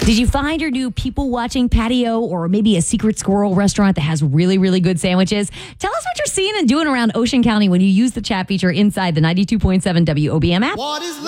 Did you find your new people watching patio or maybe a secret squirrel restaurant that has really, really good sandwiches? Tell us what you're seeing and doing around Ocean County when you use the chat feature inside the 92.7 WOBM app. What is